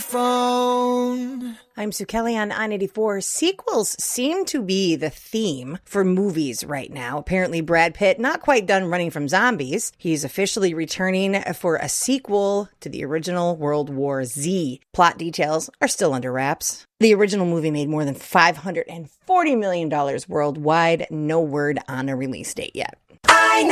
phone. I'm Sue Kelly on I-84. Sequels seem to be the theme for movies right now. Apparently, Brad Pitt not quite done running from zombies. He's officially returning for a sequel to the original World War Z. Plot details are still under wraps. The original movie made more than $540 million worldwide. No word on a release date yet.